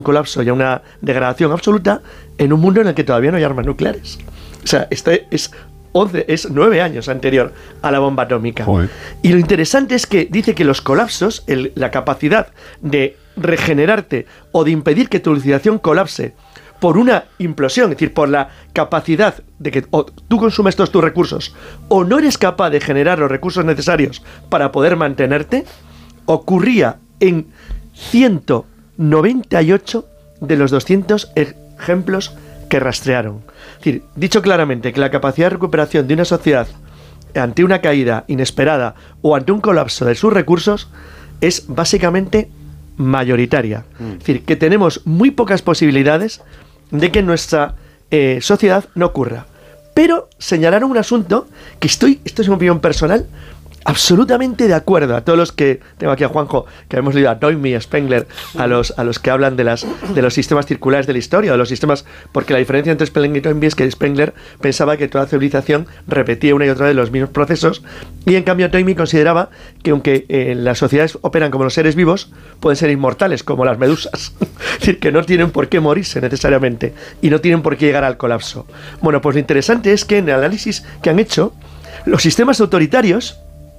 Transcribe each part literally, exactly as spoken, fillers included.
colapso y a una degradación absoluta en un mundo en el que todavía no hay armas nucleares. O sea, este es once, es nueve años anterior a la bomba atómica. Joder. Y lo interesante es que dice que los colapsos, el, la capacidad de regenerarte o de impedir que tu civilización colapse por una implosión, es decir, por la capacidad de que o tú consumes todos tus recursos o no eres capaz de generar los recursos necesarios para poder mantenerte, ocurría en ciento noventa y ocho de los doscientos ejemplos que rastrearon. Es decir, dicho claramente que la capacidad de recuperación de una sociedad ante una caída inesperada o ante un colapso de sus recursos es básicamente mayoritaria. Mm. Es decir, que tenemos muy pocas posibilidades de que en nuestra eh, sociedad no ocurra. Pero señalaron un asunto que estoy, esto es una opinión personal, absolutamente de acuerdo a todos los que, tengo aquí a Juanjo, que hemos leído a Toynbee, a Spengler, a los, a los que hablan de, las, de los sistemas circulares de la historia, o los sistemas, porque la diferencia entre Spengler y Toynbee es que Spengler pensaba que toda civilización repetía una y otra vez los mismos procesos, y en cambio Toynbee consideraba que aunque eh, las sociedades operan como los seres vivos, pueden ser inmortales, como las medusas, es decir, que no tienen por qué morirse necesariamente, y no tienen por qué llegar al colapso. Bueno, pues lo interesante es que en el análisis que han hecho, los sistemas autoritarios,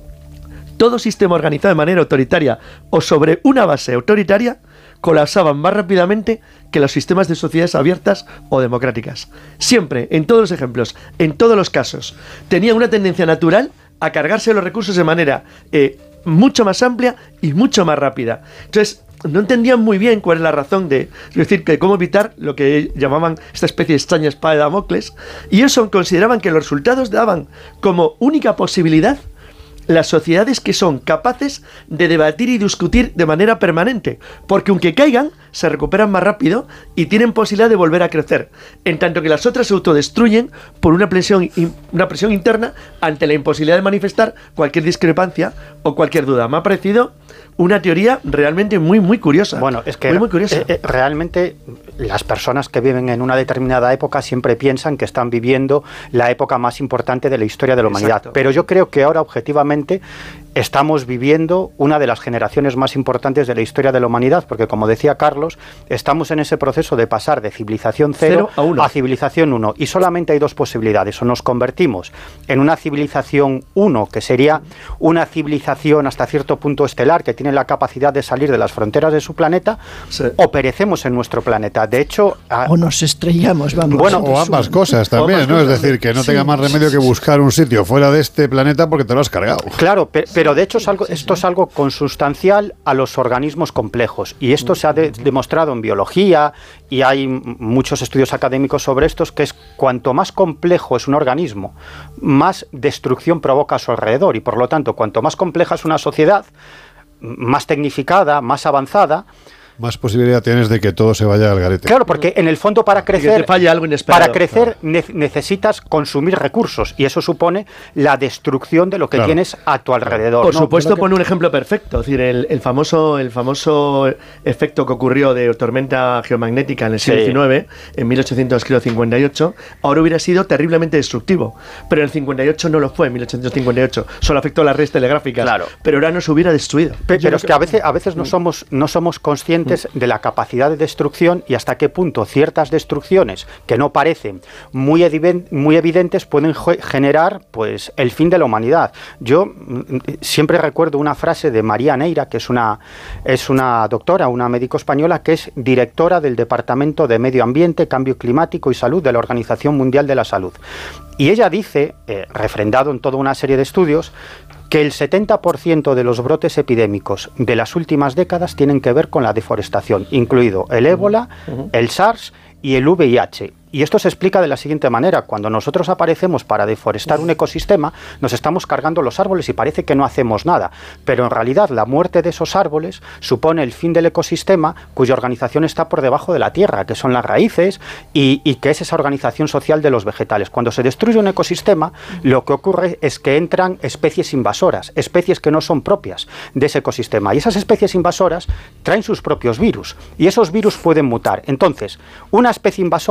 todo sistema organizado de manera autoritaria o sobre una base autoritaria colapsaban más rápidamente que los sistemas de sociedades abiertas o democráticas. Siempre, en todos los ejemplos, en todos los casos, tenían una tendencia natural a cargarse los recursos de manera eh, mucho más amplia y mucho más rápida. Entonces, no entendían muy bien cuál es la razón de, es decir, que cómo evitar lo que llamaban esta especie de extraña espada de Damocles, y ellos consideraban que los resultados daban como única posibilidad las sociedades que son capaces de debatir y discutir de manera permanente, porque aunque caigan, se recuperan más rápido y tienen posibilidad de volver a crecer, en tanto que las otras se autodestruyen por una presión, una presión interna ante la imposibilidad de manifestar cualquier discrepancia o cualquier duda. Me ha parecido una teoría realmente muy, muy curiosa. Bueno, es que muy, muy curiosa. Eh, eh, realmente las personas que viven en una determinada época siempre piensan que están viviendo la época más importante de la historia de la humanidad. Exacto. Pero yo creo que ahora, objetivamente, estamos viviendo una de las generaciones más importantes de la historia de la humanidad, porque, como decía Carlos, estamos en ese proceso de pasar de civilización cero, cero a, a civilización uno, y solamente hay dos posibilidades: o nos convertimos en una civilización uno, que sería una civilización hasta cierto punto estelar, que tiene la capacidad de salir de las fronteras de su planeta, sí, o perecemos en nuestro planeta. De hecho, a... o nos estrellamos, vamos. Bueno, o ambas cosas también, ambas ¿no? Cosas. Es decir, que no sí, tenga más remedio que buscar un sitio fuera de este planeta porque te lo has cargado. Claro, pe pero de hecho es algo, esto es algo consustancial a los organismos complejos, y esto se ha de demostrado en biología, y hay muchos estudios académicos sobre estos, que es cuanto más complejo es un organismo, más destrucción provoca a su alrededor, y por lo tanto, cuanto más compleja es una sociedad, más tecnificada, más avanzada, más posibilidad tienes de que todo se vaya al garete. Claro, porque en el fondo para crecer, que te falle algo inesperado, para crecer claro, ne necesitas consumir recursos, y eso supone la destrucción de lo que claro, tienes a tu alrededor. Por ¿no? supuesto, que... pone un ejemplo perfecto, es decir, el, el famoso el famoso efecto que ocurrió de tormenta geomagnética en el siglo sí. diecinueve, en mil ochocientos cincuenta y ocho, ahora hubiera sido terriblemente destructivo, pero en el cincuenta y ocho no lo fue, en mil ochocientos cincuenta y ocho, solo afectó a las redes telegráficas, claro, pero ahora nos hubiera destruido. Pe pero es que a veces, a veces no somos, no somos conscientes mm. de la capacidad de destrucción y hasta qué punto ciertas destrucciones que no parecen muy, muy evidentes pueden generar pues el fin de la humanidad. Yo siempre recuerdo una frase de María Neira, que es una, es una doctora, una médico española, que es directora del Departamento de Medio Ambiente, Cambio Climático y Salud de la Organización Mundial de la Salud. Y ella dice, eh, refrendado en toda una serie de estudios, que el setenta por ciento de los brotes epidémicos de las últimas décadas tienen que ver con la deforestación, incluido el ébola, uh-huh. el SARS y el V I H. Y esto se explica de la siguiente manera: cuando nosotros aparecemos para deforestar un ecosistema, nos estamos cargando los árboles y parece que no hacemos nada, pero en realidad la muerte de esos árboles supone el fin del ecosistema, cuya organización está por debajo de la tierra, que son las raíces, y, y que es esa organización social de los vegetales. Cuando se destruye un ecosistema, lo que ocurre es que entran especies invasoras, especies que no son propias de ese ecosistema, y esas especies invasoras traen sus propios virus, y esos virus pueden mutar. Entonces, una especie invasora que traiga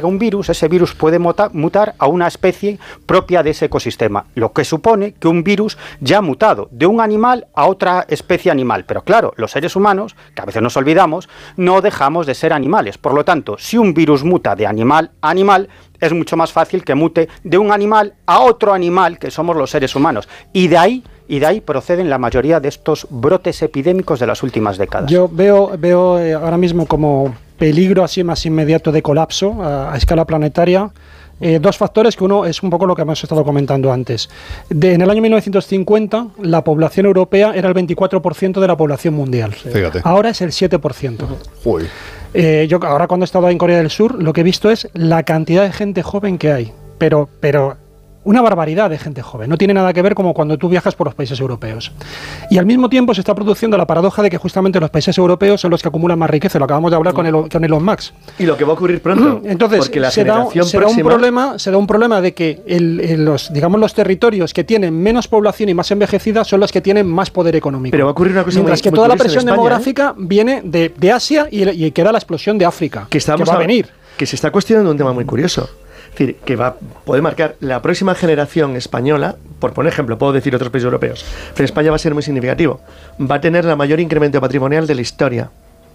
llega un virus, ese virus puede muta, mutar a una especie propia de ese ecosistema, lo que supone que un virus ya ha mutado de un animal a otra especie animal. Pero claro, los seres humanos, que a veces nos olvidamos, no dejamos de ser animales. Por lo tanto, si un virus muta de animal a animal, es mucho más fácil que mute de un animal a otro animal, que somos los seres humanos. Y de ahí Y de ahí proceden la mayoría de estos brotes epidémicos de las últimas décadas. Yo veo, veo eh, ahora mismo como peligro así más inmediato de colapso a, a escala planetaria eh, dos factores, que uno es un poco lo que hemos estado comentando antes. De, en el año mil novecientos cincuenta la población europea era el veinticuatro por ciento de la población mundial. Fíjate. Ahora es el siete por ciento. Uy. Eh, yo ahora cuando he estado en Corea del Sur, lo que he visto es la cantidad de gente joven que hay. Pero, pero una barbaridad de gente joven. No tiene nada que ver como cuando tú viajas por los países europeos. Y al mismo tiempo se está produciendo la paradoja de que justamente los países europeos son los que acumulan más riqueza. Lo acabamos de hablar con, el, con Elon Musk. Y lo que va a ocurrir pronto. Entonces, porque la se, da, se, da un problema, se da un problema de que el, el, los, digamos, los territorios que tienen menos población y más envejecida son los que tienen más poder económico. Pero va a ocurrir una cosa Mientras muy, que muy toda la curiosa presión en España, demográfica ¿eh? viene de, de Asia y, y queda la explosión de África. Que, estamos que va a, a venir. Que se está cuestionando un tema muy curioso. Es decir, que va a poder marcar la próxima generación española, por poner ejemplo, puedo decir otros países europeos, pero España va a ser muy significativo. Va a tener la mayor incremento patrimonial de la historia.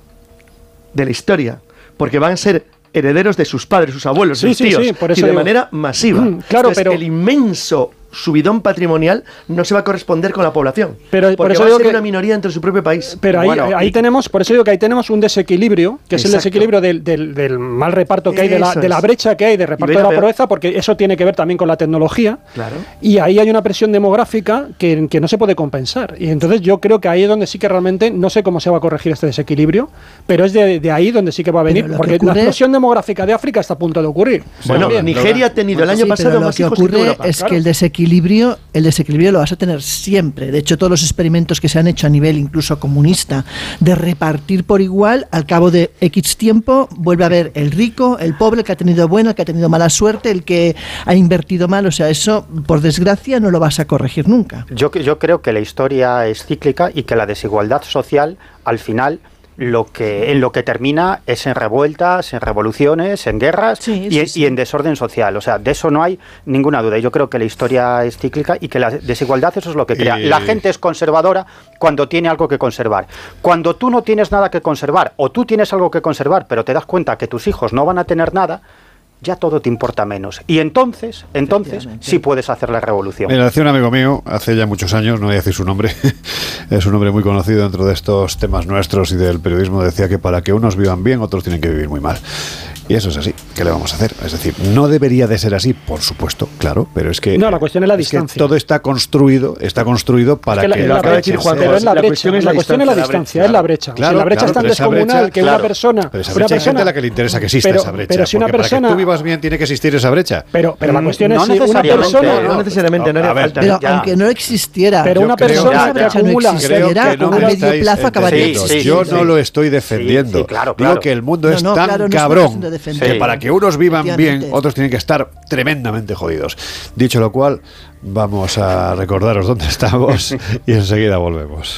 De la historia. Porque van a ser herederos de sus padres, sus abuelos, sí, sus sí, tíos. Sí, por eso y de digo. manera masiva. Mm, claro, Entonces, pero el inmenso subidón patrimonial no se va a corresponder con la población. Pero porque por eso va a digo ser que, una minoría dentro de su propio país. Pero ahí, bueno, ahí y, tenemos, por eso digo que ahí tenemos un desequilibrio, que es exacto. el desequilibrio del, del, del mal reparto que hay, de la, de la brecha que hay de reparto de la pobreza, porque eso tiene que ver también con la tecnología. Claro. Y ahí hay una presión demográfica que, que no se puede compensar. Y entonces yo creo que ahí es donde sí que realmente, no sé cómo se va a corregir este desequilibrio, pero es de, de ahí donde sí que va a venir, porque ocurre, la explosión demográfica de África está a punto de ocurrir. Bueno, también. Nigeria ha tenido el año sí, pasado lo más que hijos ocurre que Europa. es claro. que el desequilibrio, el desequilibrio lo vas a tener siempre. De hecho, todos los experimentos que se han hecho a nivel incluso comunista de repartir por igual, al cabo de X tiempo vuelve a haber el rico, el pobre, el que ha tenido buena, el que ha tenido mala suerte, el que ha invertido mal. O sea, eso, por desgracia, no lo vas a corregir nunca. Yo, yo creo que la historia es cíclica y que la desigualdad social, al final, lo que en lo que termina es en revueltas, en revoluciones, en guerras sí, y, sí, sí. y en desorden social. O sea, de eso no hay ninguna duda. Yo creo que la historia es cíclica y que la desigualdad eso es lo que crea. Y... La gente es conservadora cuando tiene algo que conservar. Cuando tú no tienes nada que conservar o tú tienes algo que conservar pero te das cuenta que tus hijos no van a tener nada, ya todo te importa menos. Y entonces, entonces sí puedes hacer la revolución. Mira, decía un amigo mío, hace ya muchos años, no voy a decir su nombre, es un hombre muy conocido dentro de estos temas nuestros y del periodismo, decía que para que unos vivan bien, otros tienen que vivir muy mal. Y eso es así. ¿Qué le vamos a hacer? Es decir, no debería de ser así, por supuesto, claro, pero es que... No, la cuestión es la es distancia. Que todo está construido, está construido para es que, que... la, la brecha, Juan, pero es la, la brecha, cuestión es la, la cuestión es la distancia, es la brecha. Claro, si la brecha claro, es tan pero esa descomunal brecha, que claro, una persona... Pero esa una brecha hay persona gente a la que le interesa que exista pero, esa brecha. Pero si una persona... Para que tú vivas bien tiene que existir esa brecha. Pero, pero la cuestión no es si una persona... No, no necesariamente, no haría falta. Pero Ya. aunque no existiera, Pero una yo creo persona que que esa brecha no acumula- existiera, Creo que no a me medio estáis plazo acabaría entendiendo. Sí, sí, Yo sí, no sí. lo estoy defendiendo. Sí, sí, claro, Digo claro. que el mundo No, es no, tan claro, no cabrón estamos haciendo defender. que Sí. para que unos vivan bien, Efectivamente. otros tienen que estar tremendamente jodidos. Dicho lo cual, vamos a recordaros dónde estamos y enseguida volvemos.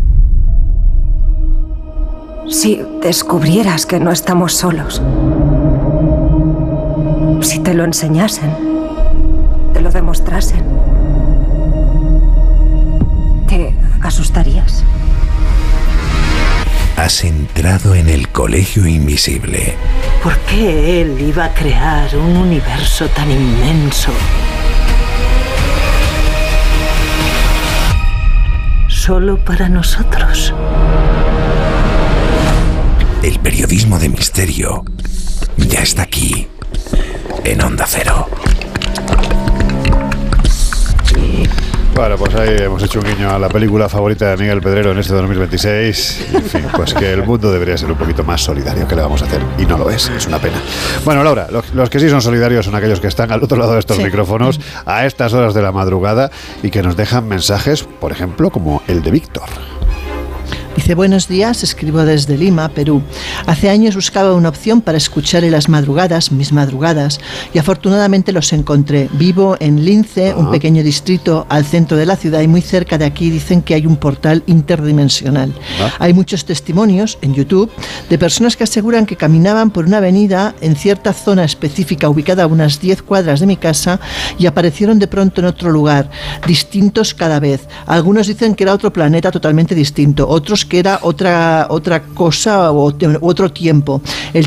Si descubrieras que no estamos solos, si te lo enseñasen, te lo demostrasen, ¿te asustarías? Has entrado en el Colegio Invisible. ¿Por qué él iba a crear un universo tan inmenso solo para nosotros? El periodismo de misterio ya está aquí, en Onda Cero. Bueno, pues ahí hemos hecho un guiño a la película favorita de Miguel Pedrero en este dos mil veintiséis. En fin, pues que el mundo debería ser un poquito más solidario. ¿Qué le vamos a hacer? Y no lo es, es una pena. Bueno, Laura, los, los que sí son solidarios son aquellos que están al otro lado de estos Sí. micrófonos a estas horas de la madrugada y que nos dejan mensajes, por ejemplo, como el de Víctor. Dice, buenos días, escribo desde Lima, Perú. Hace años buscaba una opción para escuchar en las madrugadas, mis madrugadas, y afortunadamente los encontré. Vivo en Lince, uh-huh. un pequeño distrito al centro de la ciudad, y muy cerca de aquí dicen que hay un portal interdimensional. Uh-huh. Hay muchos testimonios en YouTube de personas que aseguran que caminaban por una avenida en cierta zona específica ubicada a unas diez cuadras de mi casa y aparecieron de pronto en otro lugar, distintos cada vez. Algunos dicen que era otro planeta totalmente distinto, otros que era otra, otra cosa u otro tiempo. El